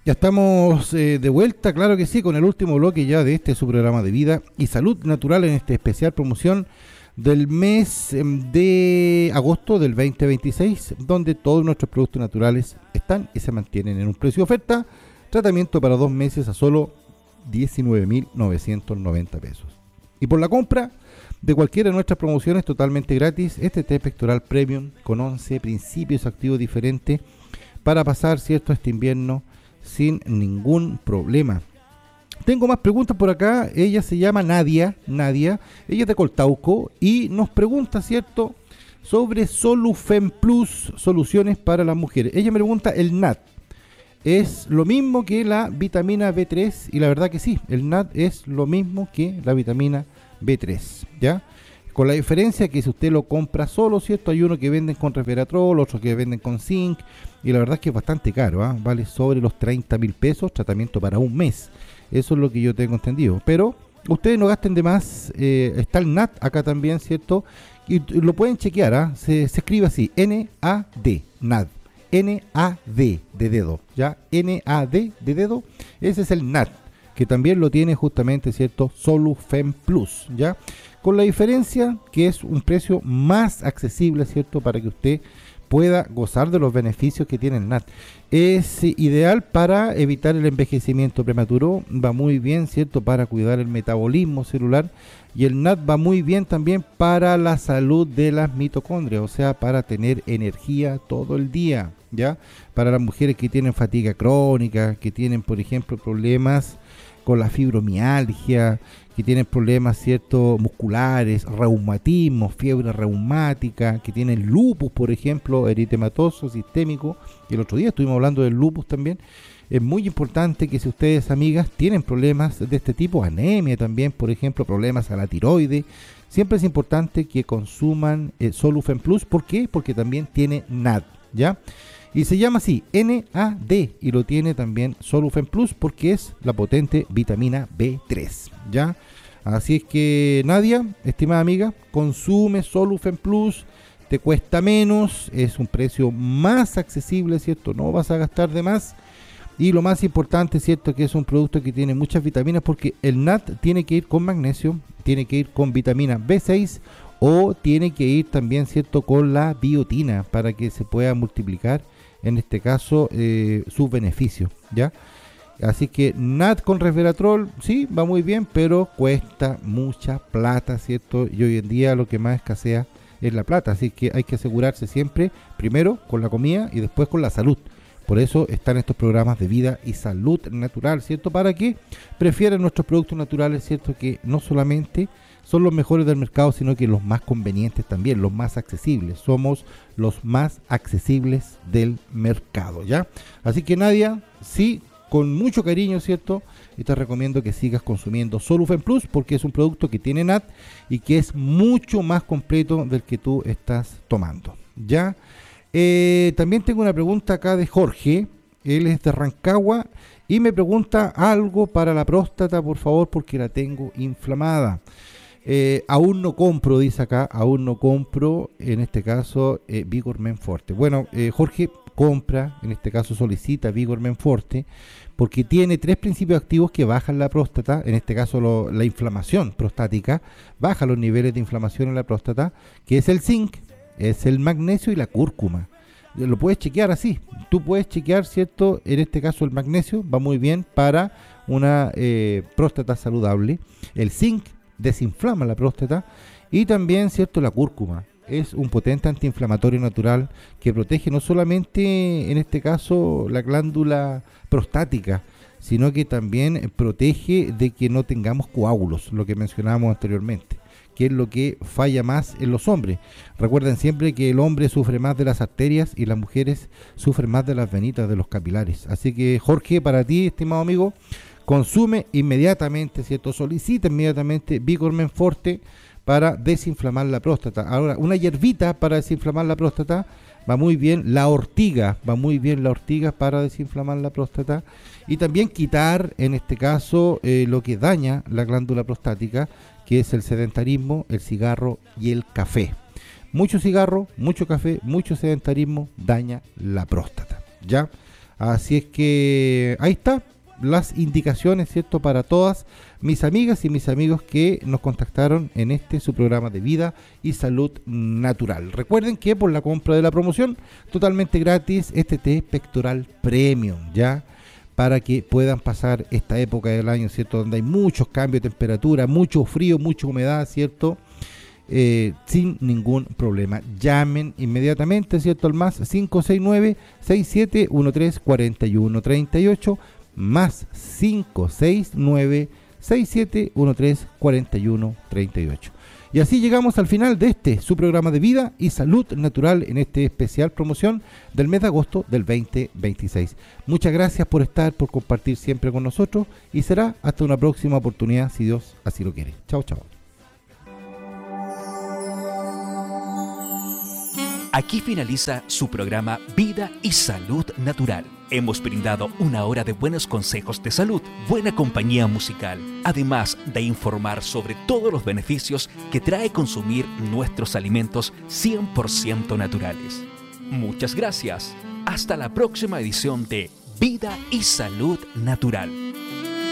Ya estamos de vuelta, claro que sí, con el último bloque ya de este su programa de vida y salud natural en este especial promoción del mes de agosto del 2026, donde todos nuestros productos naturales están y se mantienen en un precio de oferta. Tratamiento para 2 meses a solo 19.990 pesos. Y por la compra de cualquiera de nuestras promociones totalmente gratis, este té pectoral premium con 11 principios activos diferentes para pasar, ¿cierto?, este invierno sin ningún problema. Tengo más preguntas por acá. Ella se llama Nadia, ella es de Coltauco y nos pregunta, ¿cierto?, sobre Solufen Plus, soluciones para las mujeres. Ella me pregunta, el NAT ¿es lo mismo que la vitamina B3? Y la verdad que sí, el NAT es lo mismo que la vitamina B3, ¿ya? Con la diferencia que si usted lo compra solo, ¿cierto? Hay uno que venden con resveratrol, otros que venden con zinc, y la verdad es que es bastante caro, ¿eh? Vale sobre los 30.000 pesos, tratamiento para un mes. Eso es lo que yo tengo entendido. Pero ustedes no gasten de más, está el NAT acá también, ¿cierto? Y lo pueden chequear, ¿eh? Se escribe así, N-A-D, NAD. N-A-D de dedo, ¿ya? N-A-D de dedo, ese es el NAT, que también lo tiene justamente, ¿cierto? Solufen Plus, ¿ya? Con la diferencia que es un precio más accesible, ¿cierto?, para que usted pueda gozar de los beneficios que tiene el NAT. Es ideal para evitar el envejecimiento prematuro, va muy bien, ¿cierto?, para cuidar el metabolismo celular, y el NAT va muy bien también para la salud de las mitocondrias, o sea, para tener energía todo el día, ¿ya? Para las mujeres que tienen fatiga crónica, que tienen, por ejemplo, problemas con la fibromialgia, que tienen problemas, ¿cierto?, musculares, reumatismo, fiebre reumática, que tienen lupus, por ejemplo, eritematoso sistémico, y el otro día estuvimos hablando del lupus también. Es muy importante que si ustedes, amigas, tienen problemas de este tipo, anemia también, por ejemplo, problemas a la tiroide, siempre es importante que consuman Solufen Plus. ¿Por qué? Porque también tiene NAD, ¿ya? Y se llama así, N-A-D, y lo tiene también Solufen Plus porque es la potente vitamina B3, ¿ya? Así es que, Nadia, estimada amiga, consume Solufen Plus, te cuesta menos, es un precio más accesible, ¿cierto? No vas a gastar de más. Y lo más importante, ¿cierto?, que es un producto que tiene muchas vitaminas, porque el NAT tiene que ir con magnesio, tiene que ir con vitamina B6 o tiene que ir también, ¿cierto?, con la biotina para que se pueda multiplicar, en este caso, sus beneficios, ¿ya? Así que NAT con resveratrol, sí, va muy bien, pero cuesta mucha plata, ¿cierto? Y hoy en día lo que más escasea es la plata, así que hay que asegurarse siempre, primero con la comida y después con la salud. Por eso están estos programas de vida y salud natural, ¿cierto? Para que prefieran nuestros productos naturales, ¿cierto? Que no solamente son los mejores del mercado, sino que los más convenientes también, los más accesibles. Somos los más accesibles del mercado, ¿ya? Así que, Nadia, sí, con mucho cariño, ¿cierto? Y te recomiendo que sigas consumiendo Solufen Plus porque es un producto que tiene NAT y que es mucho más completo del que tú estás tomando, ¿ya? También tengo una pregunta acá de Jorge, él es de Rancagua y me pregunta algo para la próstata, por favor, porque la tengo inflamada. Aún no compro, dice acá, aún no compro, en este caso, Vigor Men Forte. Bueno, Jorge, compra, en este caso solicita Vigor Men Forte, porque tiene 3 principios activos que bajan la próstata, en este caso la inflamación prostática, baja los niveles de inflamación en la próstata, que es el zinc, es el magnesio y la cúrcuma. Lo puedes chequear así, tú puedes chequear, ¿cierto? En este caso el magnesio va muy bien para una próstata saludable, el zinc desinflama la próstata y también, ¿cierto?, la cúrcuma es un potente antiinflamatorio natural que protege no solamente, en este caso, la glándula prostática, sino que también protege de que no tengamos coágulos, lo que mencionábamos anteriormente, que es lo que falla más en los hombres. Recuerden siempre que el hombre sufre más de las arterias y las mujeres sufren más de las venitas, de los capilares. Así que, Jorge, para ti, estimado amigo, consume inmediatamente, ¿cierto? Solicita inmediatamente Vigor Men Forte para desinflamar la próstata. Ahora, una hierbita para desinflamar la próstata va muy bien, la ortiga, va muy bien la ortiga para desinflamar la próstata y también quitar, en este caso, lo que daña la glándula prostática, que es el sedentarismo, el cigarro y el café. Mucho cigarro, mucho café, mucho sedentarismo daña la próstata, ¿ya? Así es que ahí está las indicaciones, ¿cierto? Para todas mis amigas y mis amigos que nos contactaron en su programa de Vida y Salud Natural. Recuerden que por la compra de la promoción, totalmente gratis, este té pectoral premium, ¿ya? Para que puedan pasar esta época del año, ¿cierto? Donde hay muchos cambios de temperatura, mucho frío, mucha humedad, ¿cierto? Sin ningún problema. Llamen inmediatamente, ¿cierto? Al más 569-6713-4138, más 569-6713-4138. Y así llegamos al final de su programa de Vida y Salud Natural en especial promoción del mes de agosto del 2026. Muchas gracias por por compartir siempre con nosotros y será hasta una próxima oportunidad si Dios así lo quiere. Chao, chao. Aquí finaliza su programa Vida y Salud Natural. Hemos brindado una hora de buenos consejos de salud, buena compañía musical, además de informar sobre todos los beneficios que trae consumir nuestros alimentos 100% naturales. Muchas gracias. Hasta la próxima edición de Vida y Salud Natural.